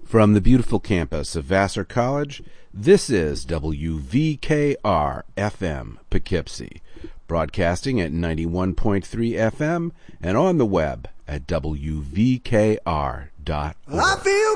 From the beautiful campus of Vassar College, this is WVKR-FM Poughkeepsie, broadcasting at 91.3 FM and on the web at WVKR.org. I feel